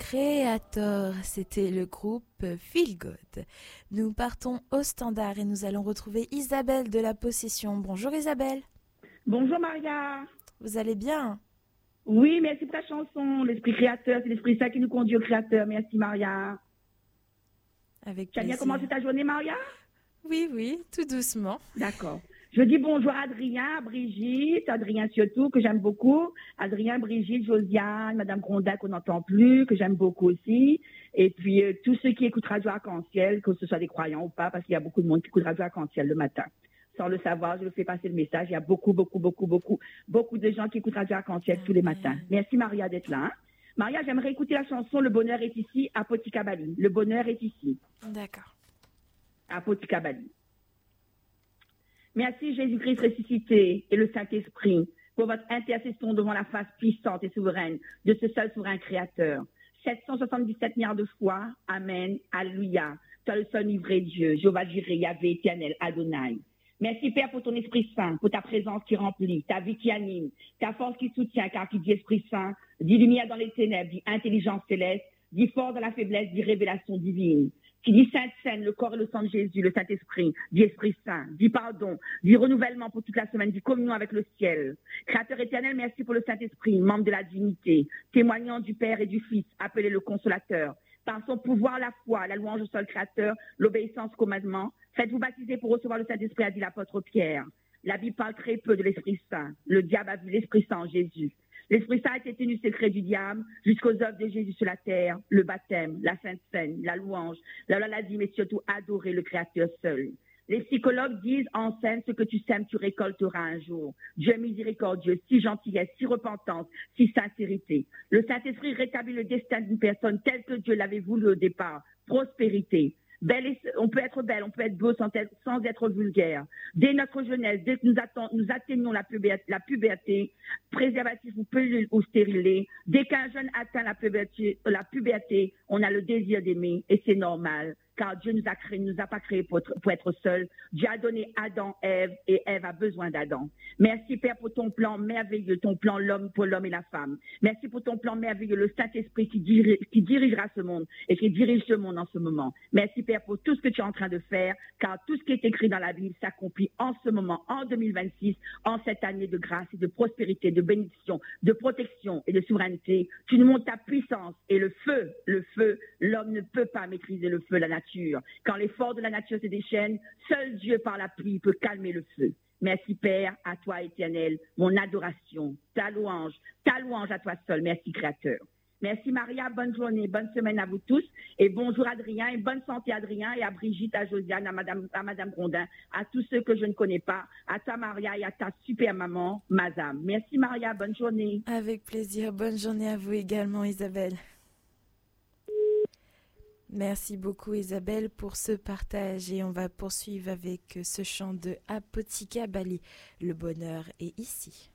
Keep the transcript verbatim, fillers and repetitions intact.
Creator, c'était le groupe Feel Good. Nous partons au standard et nous allons retrouver Isabelle de la Possession. Bonjour Isabelle. Bonjour Maria. Vous allez bien? Oui, merci pour ta chanson. L'esprit créateur, c'est l'esprit saint qui nous conduit au créateur. Merci Maria. Avec Tu as bien plaisir. commencé ta journée Maria? Oui, oui, tout doucement. D'accord. Je dis bonjour à Adrien, à Brigitte, Adrien surtout, que j'aime beaucoup. Adrien, Brigitte, Josiane, Madame Gronda, qu'on n'entend plus, que j'aime beaucoup aussi. Et puis, euh, tous ceux qui écoutent Radio Arc-en-Ciel, que ce soit des croyants ou pas, parce qu'il y a beaucoup de monde qui écoute Radio Arc-en-Ciel le matin. Sans le savoir, je le fais passer le message. Il y a beaucoup, beaucoup, beaucoup, beaucoup, beaucoup de gens qui écoutent Radio Arc-en-Ciel tous les matins. Merci Maria d'être là. Hein. Maria, j'aimerais écouter la chanson Le bonheur est ici, Apoticabali. Le bonheur est ici. D'accord. Apoticabali. Merci Jésus-Christ ressuscité et le Saint-Esprit pour votre intercession devant la face puissante et souveraine de ce seul souverain créateur. sept cent soixante-dix-sept milliards de fois. Amen. Alléluia. Toi le seul livré Dieu, Jéhovah Jireh, Yahvé, éternel, Adonai. Merci Père pour ton Esprit Saint, pour ta présence qui remplit, ta vie qui anime, ta force qui soutient, car qui dit Esprit Saint, dit lumière dans les ténèbres, dit intelligence céleste, dit fort dans la faiblesse, dit révélation divine. Qui dit Sainte Seine, le corps et le sang de Jésus, le Saint-Esprit, dit Esprit Saint, dit pardon, dit renouvellement pour toute la semaine, dit communion avec le ciel. Créateur éternel, merci pour le Saint-Esprit, membre de la divinité, témoignant du Père et du Fils, appelé le Consolateur. Par son pouvoir, la foi, la louange au seul Créateur, l'obéissance au commandement, faites-vous baptiser pour recevoir le Saint-Esprit, a dit l'apôtre Pierre. La Bible parle très peu de l'Esprit Saint. Le diable a vu l'Esprit Saint en Jésus. L'Esprit Saint a été tenu secret du diable jusqu'aux œuvres de Jésus sur la terre, le baptême, la Sainte Seine, la louange, la maladie, mais surtout adorer le Créateur seul. Les psychologues disent en scène ce que tu sèmes, tu récolteras un jour. Dieu est miséricordieux, si gentillesse, si repentance, si sincérité. Le Saint-Esprit rétablit le destin d'une personne tel que Dieu l'avait voulu au départ. Prospérité. Belle et, on peut être belle, on peut être beau sans être, sans être vulgaire. Dès notre jeunesse, dès que nous, attend, nous atteignons la puberté, la puberté, préservatif ou pilule ou stérilé, dès qu'un jeune atteint la puberté, la puberté, on a le désir d'aimer et c'est normal. Car Dieu nous a créé, nous a pas créé pour être, pour être seul. Dieu a donné Adam, Ève, et Ève a besoin d'Adam. Merci Père pour ton plan merveilleux, ton plan l'homme pour l'homme et la femme. Merci pour ton plan merveilleux, le Saint-Esprit qui, dirige, qui dirigera ce monde et qui dirige ce monde en ce moment. Merci Père pour tout ce que tu es en train de faire, car tout ce qui est écrit dans la Bible s'accomplit en ce moment, en deux mille vingt-six, en cette année de grâce et de prospérité, de bénédiction, de protection et de souveraineté. Tu nous montres ta puissance et le feu, le feu, l'homme ne peut pas maîtriser le feu, la nature. Quand l'effort de la nature se déchaîne, seul Dieu par la pluie peut calmer le feu. Merci Père, à toi éternel, mon adoration, ta louange, ta louange à toi seul. Merci Créateur. Merci Maria, bonne journée, bonne semaine à vous tous. Et bonjour Adrien, et bonne santé Adrien, et à Brigitte, à Josiane, à Madame, à Madame Grondin, à tous ceux que je ne connais pas, à toi Maria et à ta super maman, Mazam. Merci Maria, bonne journée. Avec plaisir, bonne journée à vous également Isabelle. Merci beaucoup Isabelle pour ce partage et on va poursuivre avec ce chant de Apoticabali. Le bonheur est ici.